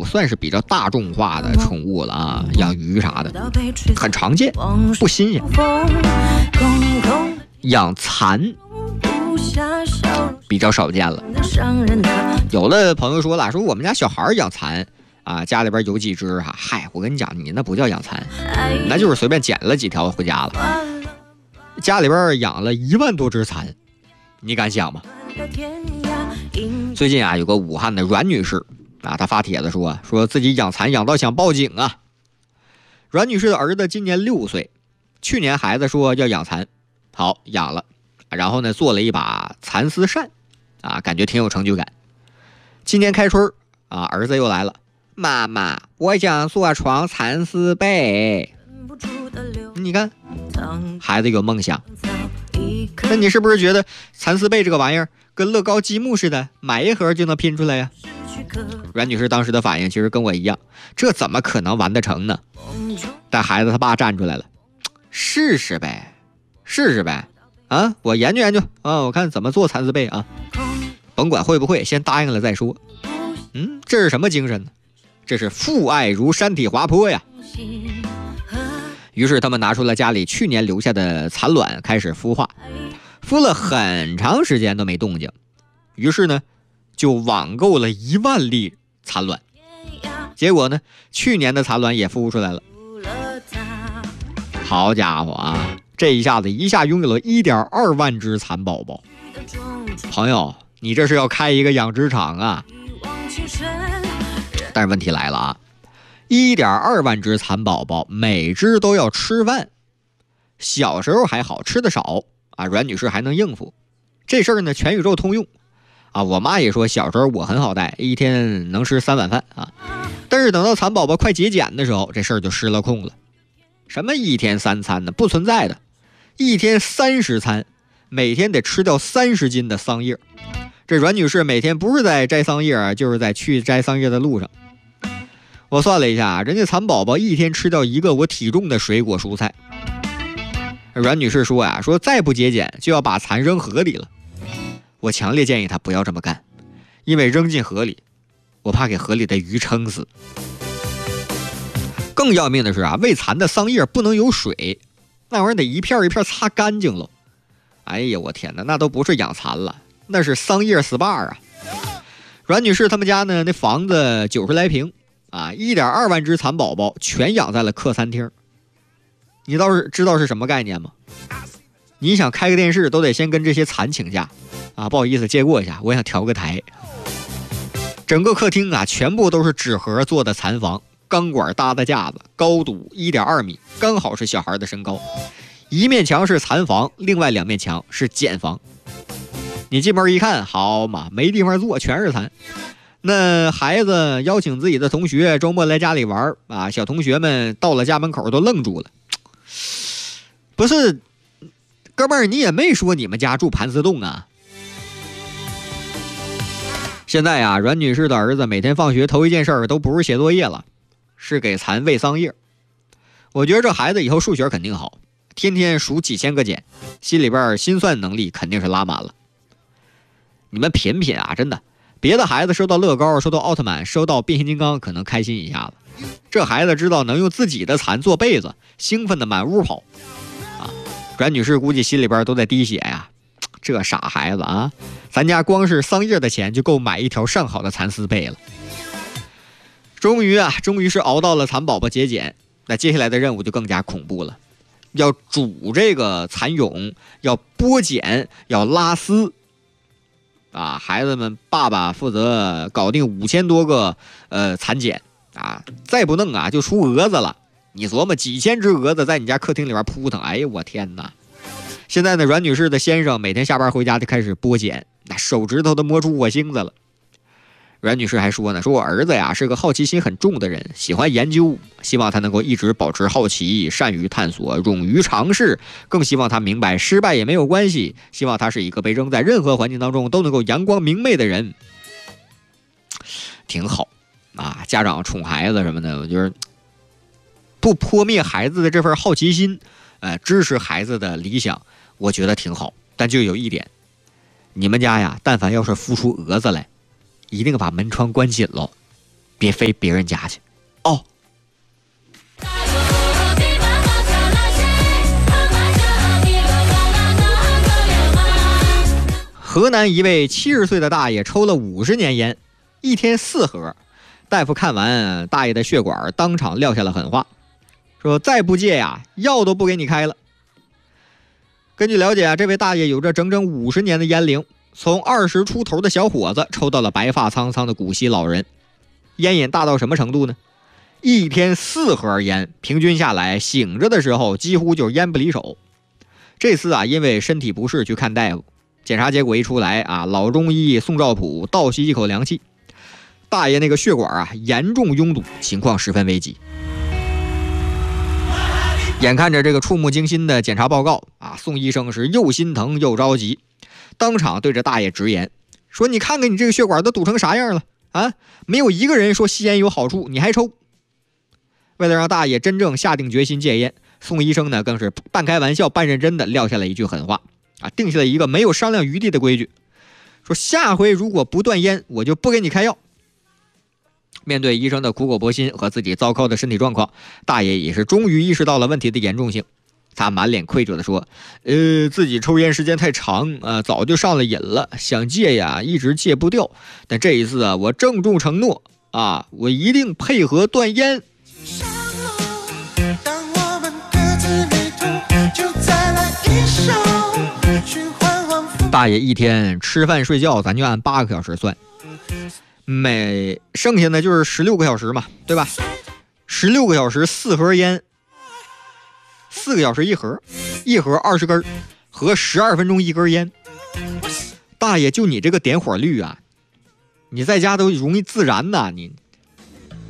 算是比较大众化的宠物了啊，养鱼啥的很常见，不新鲜。养蚕比较少见了。有的朋友说了，说我们家小孩养蚕啊，家里边有几只哈，嗨，我跟你讲，你那不叫养蚕，那就是随便捡了几条回家了。家里边养了1万多只蚕，你敢想吗？最近啊，有个武汉的阮女士啊，她发帖子说自己养蚕养到想报警啊。阮女士的儿子今年6岁，去年孩子说要养蚕，好养了，然后呢做了一把蚕丝扇啊，感觉挺有成就感。今年开春啊，儿子又来了，妈妈，我想做床蚕丝被。你看，孩子有梦想。那你是不是觉得蚕丝被这个玩意儿跟乐高积木似的，买一盒就能拼出来呀？阮女士当时的反应其实跟我一样，这怎么可能完得成呢？但孩子他爸站出来了，试试呗，啊，我研究研究啊，我看怎么做蚕丝被啊，甭管会不会，先答应了再说。这是什么精神呢？这是父爱如山体滑坡呀。于是他们拿出了家里去年留下的蚕卵，开始孵化，孵了很长时间都没动静，于是呢就网购了1万粒蚕卵。结果呢，去年的蚕卵也孵出来了。好家伙啊，这一下拥有了1.2万只蚕宝宝。朋友，你这是要开一个养殖场啊？但是问题来了啊，1.2万只蚕宝宝，每只都要吃饭。小时候还好，吃的少啊，阮女士还能应付。这事儿呢，全宇宙通用啊。我妈也说，小时候我很好带，一天能吃3碗饭啊。但是等到蚕宝宝快节俭的时候，这事儿就失了控了。什么1天3餐呢？不存在的，1天30餐，每天得吃掉30斤的桑叶。这阮女士每天不是在摘桑叶啊，就是在去摘桑叶的路上。我算了一下，人家蚕宝宝1天吃掉1个我体重的水果蔬菜。阮女士说呀，说再不节俭就要把蚕扔河里了。我强烈建议她不要这么干，因为扔进河里，我怕给河里的鱼撑死。更要命的是啊，喂蚕的桑叶不能有水，那玩意儿得一片一片擦干净了。哎呀，我天哪，那都不是养蚕了，那是桑叶 SPA 啊。阮女士他们家呢，那房子90来平啊，1.2万只蚕宝宝全养在了客餐厅。你倒是知道是什么概念吗？你想开个电视都得先跟这些蚕请假啊，不好意思借过一下，我想调个台。整个客厅啊，全部都是纸盒做的蚕房，钢管搭的架子，高度1.2米，刚好是小孩的身高。一面墙是蚕房，另外2面墙是茧房。你进门一看，好嘛，没地方坐，全是蚕。那孩子邀请自己的同学周末来家里玩啊，小同学们到了家门口都愣住了。不是，哥们儿，你也没说你们家住盘丝洞啊。现在呀，阮女士的儿子每天放学头一件事都不是写作业了，是给蚕喂桑叶。我觉得这孩子以后数学肯定好，天天数几千个茧，心里边心算能力肯定是拉满了。你们品品啊，真的，别的孩子收到乐高、收到奥特曼、收到变形金刚，可能开心一下子。这孩子知道能用自己的蚕做被子，兴奋的满屋跑啊！阮女士估计心里边都在滴血呀，这傻孩子啊！咱家光是桑叶的钱就够买一条上好的蚕丝被了。终于是熬到了蚕宝宝节俭，那接下来的任务就更加恐怖了，要煮这个蚕蛹，要剥茧，要拉丝啊！孩子们爸爸负责搞定5000多个蚕茧啊，再不弄啊就出蛾子了。你琢磨几千只蛾子在你家客厅里边扑腾，哎呦我天哪！现在呢，阮女士的先生每天下班回家就开始剥茧，那手指头都磨出火星子了。阮女士还说呢，说我儿子呀是个好奇心很重的人，喜欢研究，希望他能够一直保持好奇，善于探索，勇于尝试，更希望他明白失败也没有关系，希望他是一个被扔在任何环境当中都能够阳光明媚的人。挺好啊，家长宠孩子什么的，我觉得不泼灭孩子的这份好奇心，支持孩子的理想，我觉得挺好。但就有一点，你们家呀，但凡要是孵出蛾子来，一定把门窗关紧了别飞别人家去。哦。河南一位70岁的大爷抽了50年烟，一天4盒。大夫看完，大爷的血管当场撂下了狠话，说再不戒呀，药都不给你开了。根据了解啊，这位大爷有着整整50年的烟龄，从20出头的小伙子抽到了白发苍苍的古稀老人。烟瘾大到什么程度呢？一天4盒烟，平均下来醒着的时候几乎就烟不离手。这次啊，因为身体不适去看大夫，检查结果一出来啊，老中医宋兆普倒吸一口凉气，大爷那个血管啊严重拥堵，情况十分危急。眼看着这个触目惊心的检查报告啊，宋医生是又心疼又着急，当场对着大爷直言说：“你看看你这个血管都堵成啥样了啊！没有一个人说吸烟有好处，你还抽。”为了让大爷真正下定决心戒烟，宋医生呢更是半开玩笑半认真的撂下了一句狠话啊，定下了一个没有商量余地的规矩，说下回如果不断烟，我就不给你开药。面对医生的苦口婆心和自己糟糕的身体状况，大爷也是终于意识到了问题的严重性。他满脸愧疚地说：“自己抽烟时间太长啊，早就上了瘾了，想戒呀，一直戒不掉。但这一次啊，我郑重承诺啊，我一定配合断烟。”大爷一天吃饭睡觉，咱就按8个小时算，剩下的就是16个小时嘛，对吧？16个小时4盒烟，4个小时1盒，一盒20根，合12分钟1根烟。大爷，就你这个点火率啊，你在家都容易自燃呐！